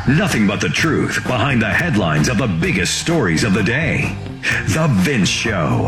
Nothing but the truth behind the headlines of the biggest stories of the day. The Vince Show.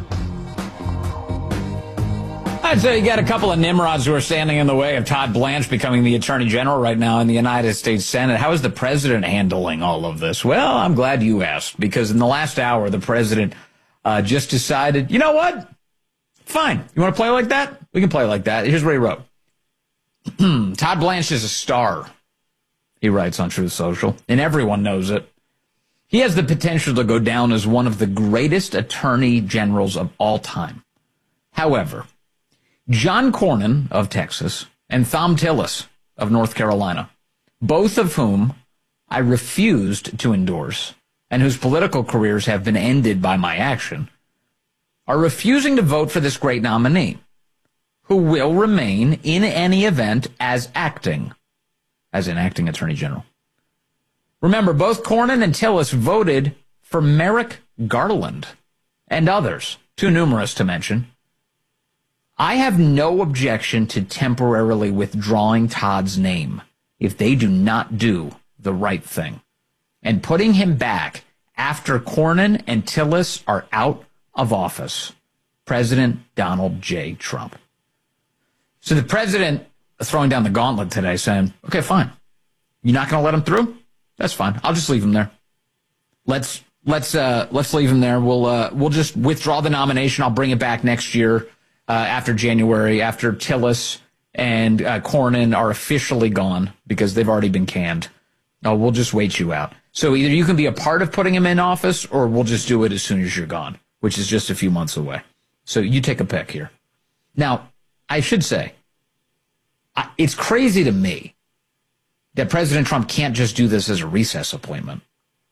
I'd say you got a couple of Nimrods who are standing in the way of Todd Blanche becoming the Attorney General right now in the United States Senate. How is the president handling all of this? Well, I'm glad you asked, because in the last hour, the president just decided, you know what? Fine. You want to play like that? We can play like that. Here's what he wrote. Todd Blanche is a star, he writes on Truth Social, and everyone knows it. He has the potential to go down as one of the greatest attorney generals of all time. However, John Cornyn of Texas and Thom Tillis of North Carolina, both of whom I refused to endorse and whose political careers have been ended by my action, are refusing to vote for this great nominee, who will remain in any event as in acting Attorney General. Remember, both Cornyn and Tillis voted for Merrick Garland and others, too numerous to mention. I have no objection to temporarily withdrawing Todd's name if they do not do the right thing, and putting him back after Cornyn and Tillis are out of office. President Donald J. Trump. So the president throwing down the gauntlet today, saying, okay, fine. You're not going to let him through? That's fine. I'll just leave him there. Let's leave him there. We'll just withdraw the nomination. I'll bring it back next year. After January, after Tillis and Cornyn are officially gone because they've already been canned. We'll just wait you out. So either you can be a part of putting him in office, or we'll just do it as soon as you're gone, which is just a few months away. So you take a pick here. Now, I should say, it's crazy to me that President Trump can't just do this as a recess appointment.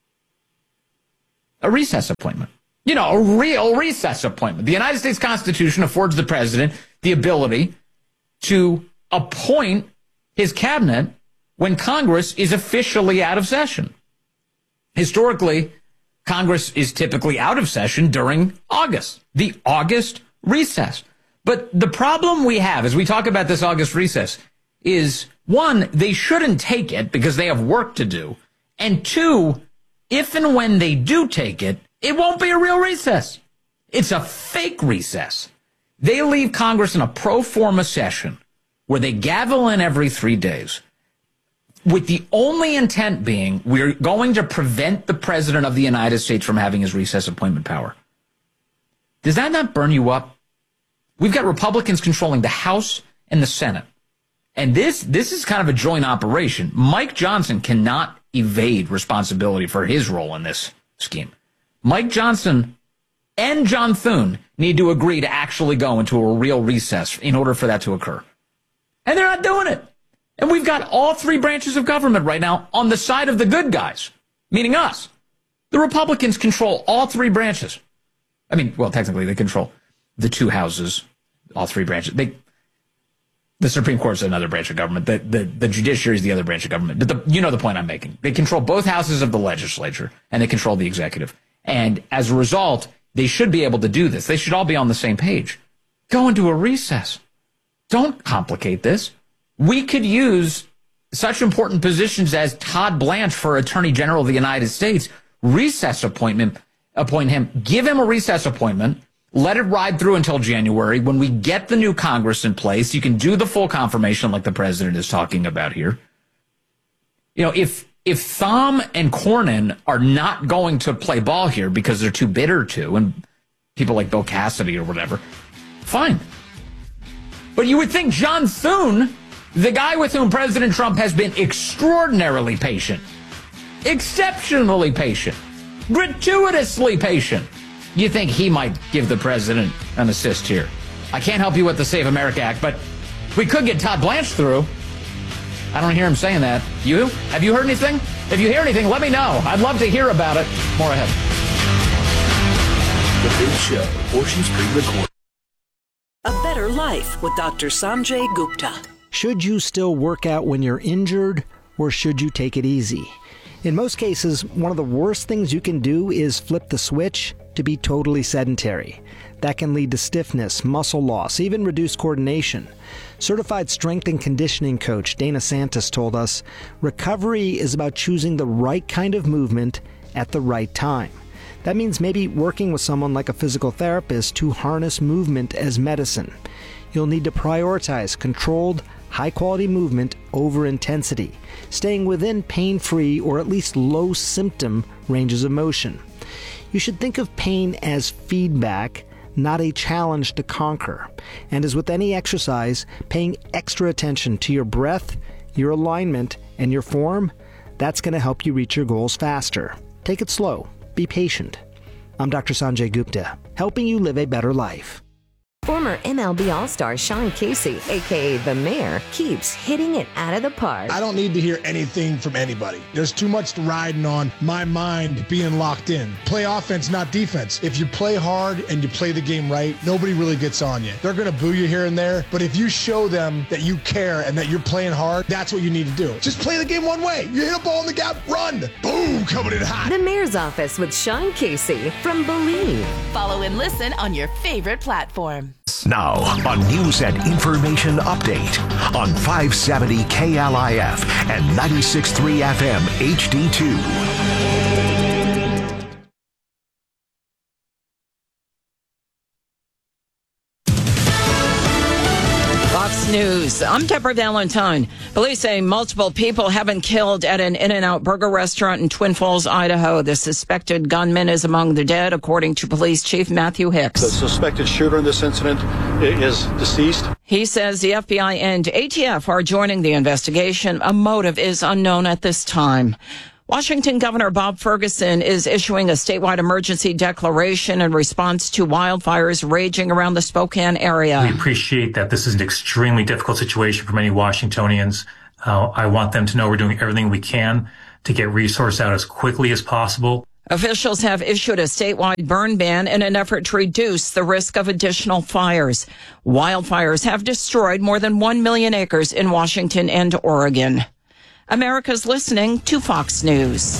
A recess appointment. You know, a real recess appointment. The United States Constitution affords the president the ability to appoint his cabinet when Congress is officially out of session. Historically, Congress is typically out of session during August, the August recess. But the problem we have as we talk about this August recess is, one, they shouldn't take it because they have work to do. And two, if and when they do take it, it won't be a real recess. It's a fake recess. They leave Congress in a pro forma session where they gavel in every 3 days with the only intent being we're going to prevent the president of the United States from having his recess appointment power. Does that not burn you up? We've got Republicans controlling the House and the Senate. And this is kind of a joint operation. Mike Johnson cannot evade responsibility for his role in this scheme. Mike Johnson and John Thune need to agree to actually go into a real recess in order for that to occur. And they're not doing it. And we've got all three branches of government right now on the side of the good guys, meaning us. The Republicans control all three branches. I mean, well, technically they control the two houses, all three branches. The Supreme Court is another branch of government. The judiciary is the other branch of government. But you know the point I'm making. They control both houses of the legislature, and they control the executive. And as a result, they should be able to do this. They should all be on the same page. Go into a recess. Don't complicate this. We could use such important positions as Todd Blanche for Attorney General of the United States. Recess appoint him, give him a recess appointment, let it ride through until January. When we get the new Congress in place, you can do the full confirmation like the president is talking about here. You know, if Thom and Cornyn are not going to play ball here because they're too bitter to, and people like Bill Cassidy or whatever, fine. But you would think John Thune, the guy with whom President Trump has been extraordinarily patient, exceptionally patient, gratuitously patient, you think he might give the president an assist here. I can't help you with the Save America Act, but we could get Todd Blanche through. I don't hear him saying that. You? Have you heard anything? If you hear anything, let me know. I'd love to hear about it. More ahead. The Big Show, portions pre-recorded. A Better Life with Dr. Sanjay Gupta. Should you still work out when you're injured, or should you take it easy? In most cases, one of the worst things you can do is flip the switch to be totally sedentary. That can lead to stiffness, muscle loss, even reduced coordination. Certified strength and conditioning coach Dana Santis told us, recovery is about choosing the right kind of movement at the right time. That means maybe working with someone like a physical therapist to harness movement as medicine. You'll need to prioritize controlled, high-quality movement over intensity, staying within pain-free or at least low-symptom ranges of motion. You should think of pain as feedback, not a challenge to conquer. And as with any exercise, paying extra attention to your breath, your alignment, and your form, that's going to help you reach your goals faster. Take it slow. Be patient. I'm Dr. Sanjay Gupta, helping you live a better life. Former MLB All-Star Sean Casey, a.k.a. The Mayor, keeps hitting it out of the park. I don't need to hear anything from anybody. There's too much riding on my mind being locked in. Play offense, not defense. If you play hard and you play the game right, nobody really gets on you. They're going to boo you here and there, but if you show them that you care and that you're playing hard, that's what you need to do. Just play the game one way. You hit a ball in the gap, run. Boom, coming in hot. The Mayor's Office with Sean Casey from Believe. Follow and listen on your favorite platform. Now, a news and information update on 570 KLIF and 96.3 FM HD2. Fox News. I'm Deborah Valentine. Police say multiple people have been killed at an In-N-Out burger restaurant in Twin Falls, Idaho. The suspected gunman is among the dead, according to Police Chief Matthew Hicks. The suspected shooter in this incident is deceased. He says the FBI and ATF are joining the investigation. A motive is unknown at this time. Washington Governor Bob Ferguson is issuing a statewide emergency declaration in response to wildfires raging around the Spokane area. We appreciate that this is an extremely difficult situation for many Washingtonians. I want them to know we're doing everything we can to get resources out as quickly as possible. Officials have issued a statewide burn ban in an effort to reduce the risk of additional fires. Wildfires have destroyed more than 1 million acres in Washington and Oregon. America's listening to Fox News.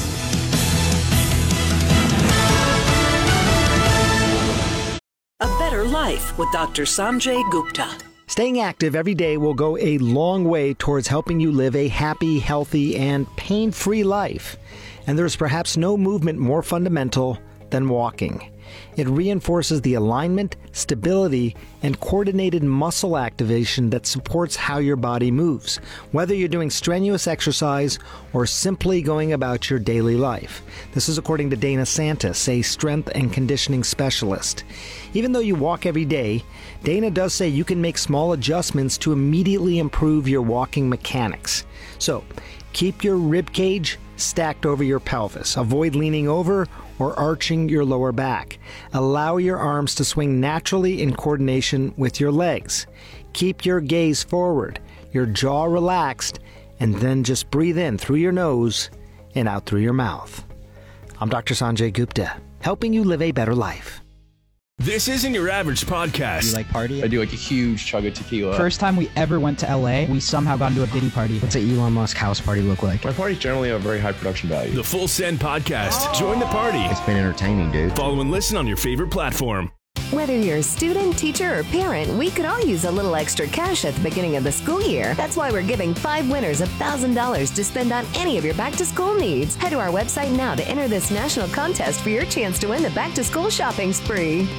A Better Life with Dr. Sanjay Gupta. Staying active every day will go a long way towards helping you live a happy, healthy, and pain-free life. And there is perhaps no movement more fundamental than walking. It reinforces the alignment, stability, and coordinated muscle activation that supports how your body moves, whether you're doing strenuous exercise or simply going about your daily life. This is according to Dana Santis, a strength and conditioning specialist. Even though you walk every day, Dana does say you can make small adjustments to immediately improve your walking mechanics. So, keep your rib cage stacked over your pelvis. Avoid leaning over or arching your lower back. Allow your arms to swing naturally in coordination with your legs. Keep your gaze forward, your jaw relaxed, and then just breathe in through your nose and out through your mouth. I'm Dr. Sanjay Gupta, helping you live a better life. This isn't your average podcast. You like party? I do like a huge chug of tequila. First time we ever went to LA, we somehow got into a Diddy party. What's an Elon Musk house party look like? My parties generally have very high production value. The Full Send Podcast. Join the party. It's been entertaining, dude. Follow and listen on your favorite platform. Whether you're a student, teacher, or parent, we could all use a little extra cash at the beginning of the school year. That's why we're giving 5 winners $1,000 to spend on any of your back-to-school needs. Head to our website now to enter this national contest for your chance to win the back-to-school shopping spree.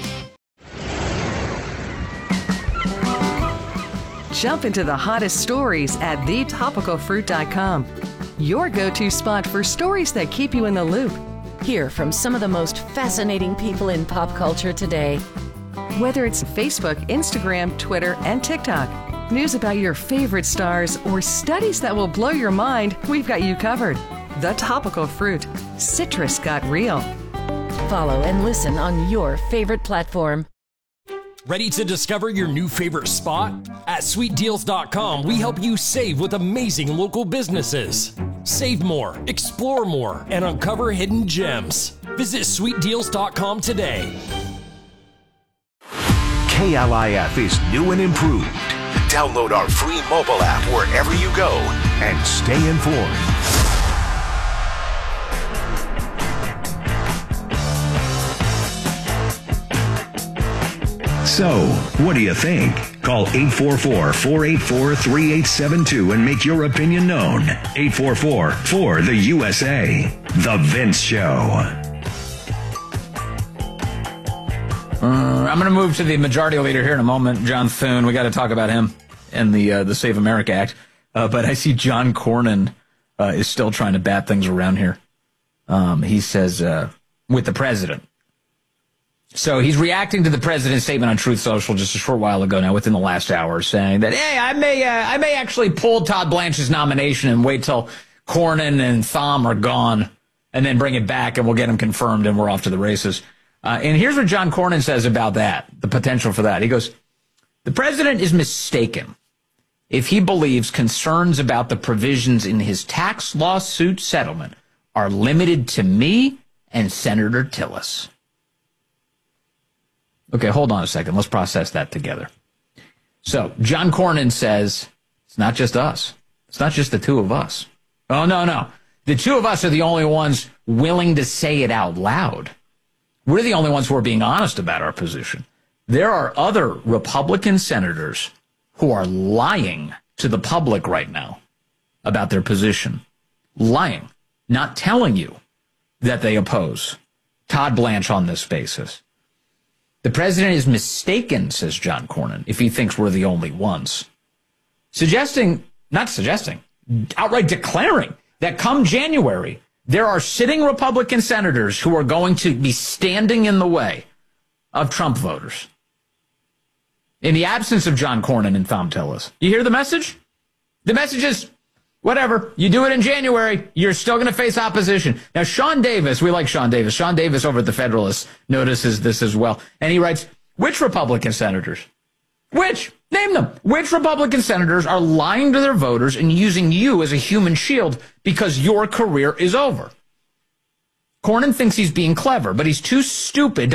Jump into the hottest stories at thetopicalfruit.com. Your go-to spot for stories that keep you in the loop. Hear from some of the most fascinating people in pop culture today. Whether it's Facebook, Instagram, Twitter, and TikTok, news about your favorite stars, or studies that will blow your mind, we've got you covered. The Topical Fruit. Citrus got real. Follow and listen on your favorite platform. Ready to discover your new favorite spot? At sweetdeals.com, we help you save with amazing local businesses. Save more, explore more, and uncover hidden gems. Visit sweetdeals.com today. KLIF is new and improved. Download our free mobile app wherever you go and stay informed. So, what do you think? Call 844-484-3872 and make your opinion known. 844-4-the-USA. The Vince Show. I'm going to move to the majority leader here in a moment, John Thune. We got to talk about him and the Save America Act. But I see John Cornyn is still trying to bat things around here. He says, with the president. So he's reacting to the president's statement on Truth Social just a short while ago now, within the last hour, saying that, hey, I may actually pull Todd Blanche's nomination and wait till Cornyn and Thom are gone and then bring it back and we'll get him confirmed and we're off to the races. And here's what John Cornyn says about that, the potential for that. He goes, the president is mistaken if he believes concerns about the provisions in his tax lawsuit settlement are limited to me and Senator Tillis. Okay, hold on a second. Let's process that together. So, John Cornyn says, it's not just us. It's not just the two of us. Oh, no. The two of us are the only ones willing to say it out loud. We're the only ones who are being honest about our position. There are other Republican senators who are lying to the public right now about their position. Lying. Not telling you that they oppose Todd Blanche on this basis. The president is mistaken, says John Cornyn, if he thinks we're the only ones. Outright declaring that come January, there are sitting Republican senators who are going to be standing in the way of Trump voters. In the absence of John Cornyn and Thom Tillis. You hear the message? The message is, whatever, you do it in January, you're still going to face opposition. Now, Sean Davis, we like Sean Davis. Sean Davis over at the Federalist notices this as well. And he writes, which Republican senators? Which? Name them. Which Republican senators are lying to their voters and using you as a human shield because your career is over? Cornyn thinks he's being clever, but he's too stupid